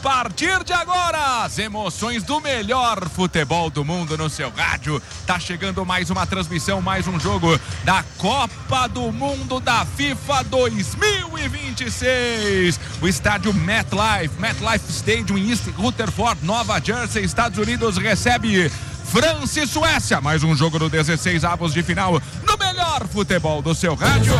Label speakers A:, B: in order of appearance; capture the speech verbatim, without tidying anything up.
A: partir de agora, as emoções do melhor futebol do mundo no seu rádio. Tá chegando mais uma transmissão, mais um jogo da Copa do Mundo da FIFA dois mil e vinte e seis. O estádio MetLife, MetLife Stadium em East Rutherford, Nova Jersey, Estados Unidos, recebe França e Suécia. Mais um jogo do dezesseis avos de final no melhor futebol do seu rádio.